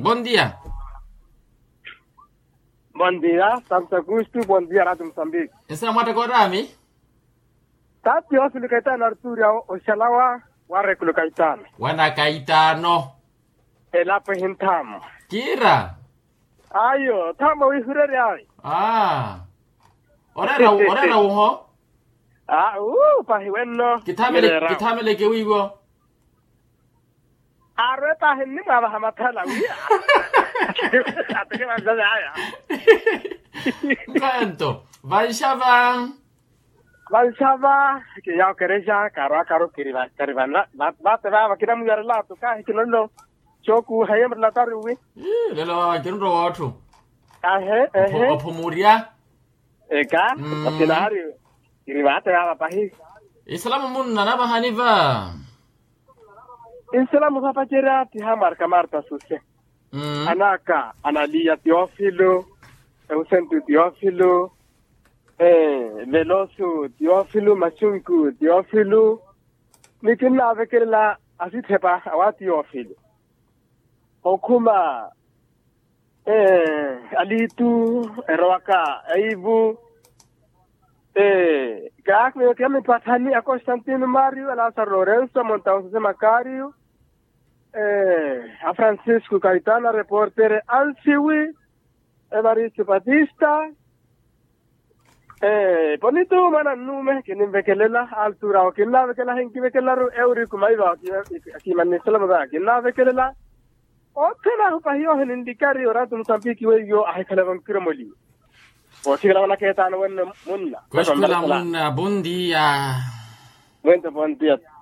Bom dia. Bom dia, Santo Augusto, bom dia, Rádio Moçambique. Essa mwata korami? Tati Osulu Caetano Arturo, Oxalawa, Warekulo Caetano. Wana Caetano. Elapo hintamo. Kira. Ayo, tamo wihurere ai. Orera uho? Pahiweno. Kitamele kewigo. Areta hinni mama hamatala wia. Atake manzaza haya. Canto. Valshava, que ya quereja, caro kirivana. Bate va kiramu yarla to ka hikinondo. Choku hayem la taruwi. Lelo kinro watu. Ehe. Opomuria. Eka, atinari. Kirivate va pahi. Islamu munna na bahaniva. Islamu zapachera ti marca Marta suse. Anaka, analia Teófilo, Eusentu Teófilo, Veloso Teófilo, Machunku Teófilo, Nikina vekela asitepa awa Teófilo. Okuma, Alitu, Eroaka, Aibu, Gakme kami patani a Constantino Mario, a San Lorenzo, Montaus Macario, a Francisco Caetano, reporter Ansiwi, Evaristo Batista, bonito mana nume que ni vekelela altura o que la vekela henki vekela eurico maiva aquí manisela ba que la vekelela o tena pa yo hen indicari ora tu Moçambique we yo ai kala van kirmoli o sigla wana Caetano wen munna Munna, bom dia. Muito bom dia.